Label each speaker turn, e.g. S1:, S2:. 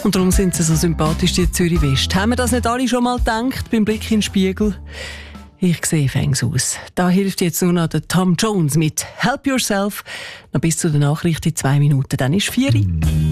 S1: Und darum sind sie so sympathisch, die Zürich West. Haben wir das nicht alle schon mal gedacht beim Blick in den Spiegel? Ich sehe fängs aus. Da hilft jetzt nur noch der Tom Jones mit «Help Yourself». Noch bis zu der Nachricht in 2 Minuten. Dann ist 4 Uhr.